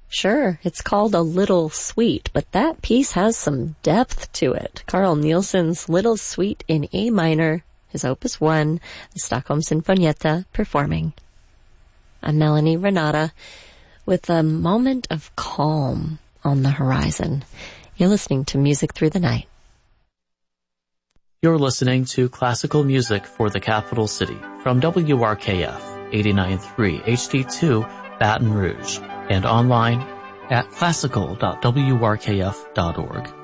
Sure, it's called A Little Suite, but that piece has some depth to it. Carl Nielsen's Little Suite in A minor, his Opus 1, the Stockholm Sinfonietta, performing. I'm Melanie Renata with a moment of calm on the horizon. You're listening to Music Through the Night. You're listening to classical music for the capital city from WRKF 89.3 HD2 Baton Rouge and online at classical.wrkf.org.